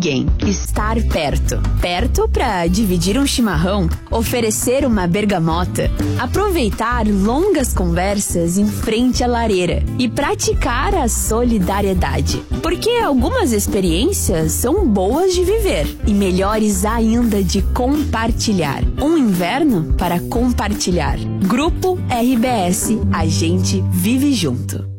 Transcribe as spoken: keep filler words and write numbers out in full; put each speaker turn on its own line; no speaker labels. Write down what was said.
alguém, estar perto. Perto para dividir um chimarrão, oferecer uma bergamota, aproveitar longas conversas em frente à lareira e praticar a solidariedade. Porque algumas experiências são boas de viver e melhores ainda de compartilhar. Um inverno para compartilhar. Grupo R B S, a gente vive junto.